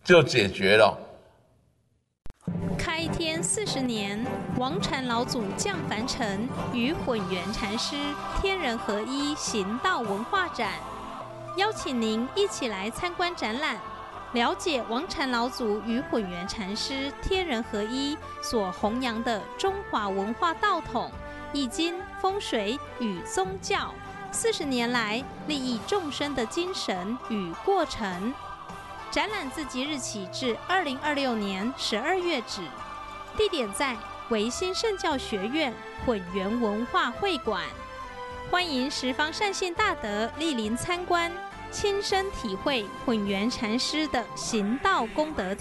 就解决了。 开天40年，王禅老祖降凡尘，与混元禅师天人合一行道文化展，邀请您一起来参观展览，了解王禅老祖与混元禅师天人合一所弘扬的中华文化道统、易经、风水与宗教40年来利益众生的精神与过程。展览自即日起至2026年12月止，地点在维新圣教学院混元文化会馆，欢迎十方善信大德莅临参观，亲身体会混元禅师的行道功德。